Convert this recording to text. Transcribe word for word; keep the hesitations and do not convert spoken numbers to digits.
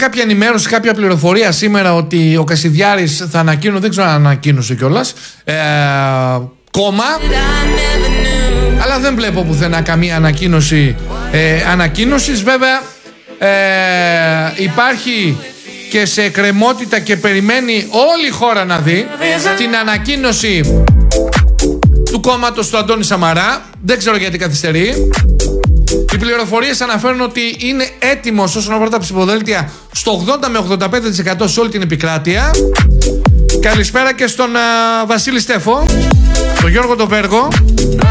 κάποια ενημέρωση, κάποια πληροφορία σήμερα ότι ο Κασιδιάρης θα ανακοίνωσε, δεν ξέρω αν ανακοίνωσε κιόλας, ε, κόμμα. Αλλά δεν βλέπω πουθενά καμία ανακοίνωση ε, ανακοίνωσης. Βέβαια ε, υπάρχει και σε εκκρεμότητα και περιμένει όλη η χώρα να δει την ανακοίνωση του κόμματος του Αντώνη Σαμαρά. Δεν ξέρω γιατί καθυστερεί. Οι πληροφορίες αναφέρουν ότι είναι έτοιμος όσον αφορά τα ψηφοδέλτια στο ογδόντα με ογδόντα πέντε τοις εκατό σε όλη την επικράτεια. Καλησπέρα και στον uh, Βασίλη Στέφο, τον Γιώργο τον Βέργο,